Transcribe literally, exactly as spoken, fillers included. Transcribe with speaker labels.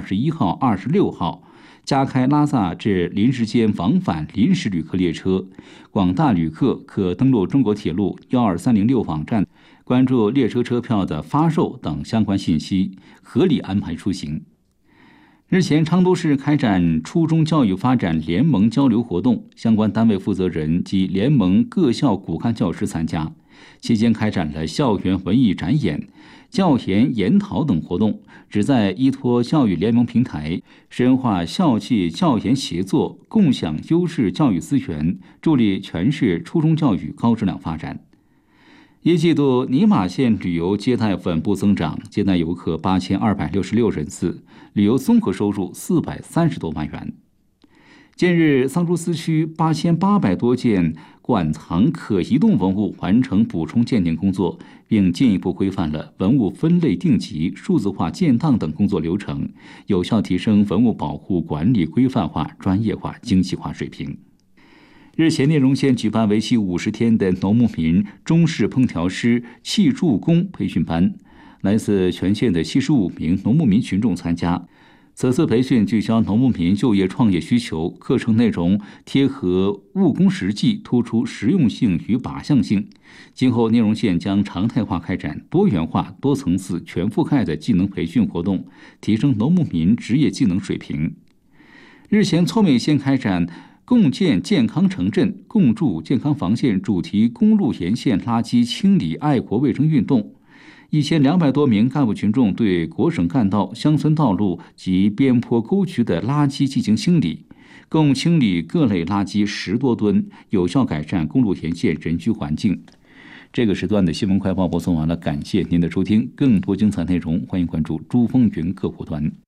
Speaker 1: 十一号、二十六号加开拉萨至临时间往返临时旅客列车，广大旅客可登录中国铁路一二三零六网站，关注列车车票的发售等相关信息，合理安排出行。日前，昌都市开展初中教育发展联盟交流活动，相关单位负责人及联盟各校骨干教师参加。期间开展了校园文艺展演、教研研讨等活动，旨在依托教育联盟平台，深化校际教研协作，共享优质教育资源，助力全市初中教育高质量发展。一季度，尼玛县旅游接待稳步增长，接待游客八千二百六十六人次，旅游综合收入四百三十多万元。近日，桑珠斯区八千八百多件馆藏可移动文物完成补充鉴定工作，并进一步规范了文物分类定级、数字化建档等工作流程，有效提升文物保护管理规范化、专业化、精细化水平。日前，内容县举办为期五十天的农牧民中式烹调师砌筑工培训班，来自全县的七十五名农牧民群众参加。此次培训聚焦农牧民就业创业需求，课程内容贴合务工实际，突出实用性与靶向性。今后内容县将常态化开展多元化、多层次、全覆盖的技能培训活动，提升农牧民职业技能水平。日前，措美县开展共建健康城镇、共筑健康防线主题公路沿线垃圾清理爱国卫生运动。一千两百多名干部群众对国省干道、乡村道路及边坡沟渠的垃圾进行清理，共清理各类垃圾十多吨，有效改善公路沿线人居环境。这个时段的新闻快报播送完了，感谢您的收听。更多精彩内容，欢迎关注珠峰云客户端。